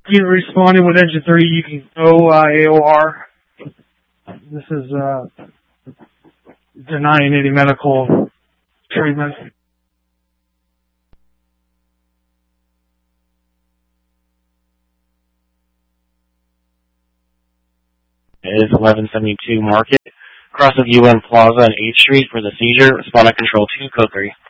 Keep responding with engine 3. You can go AOR. This is denying any medical treatment. It is 1172 Market, across of UN Plaza and 8th Street for the seizure. Respond at Control 2, Code 3.